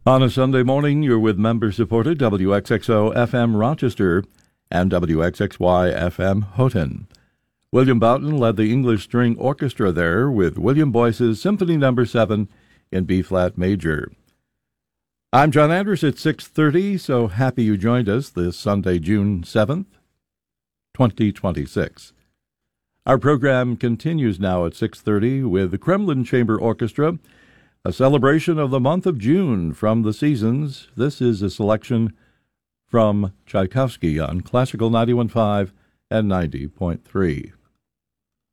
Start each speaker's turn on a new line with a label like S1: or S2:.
S1: On a Sunday morning, you're with member-supported WXXO FM Rochester and WXXY FM Houghton. William Boughton led the English String Orchestra there with William Boyce's Symphony No. 7 in B-flat major. I'm John Andrews at 6:30, so happy you joined us this Sunday, June 7th, 2026. Our program continues now at 6:30 with the Kremlin Chamber Orchestra, a celebration of the month of June from the seasons. This is a selection from Tchaikovsky on Classical 91.5 and 90.3.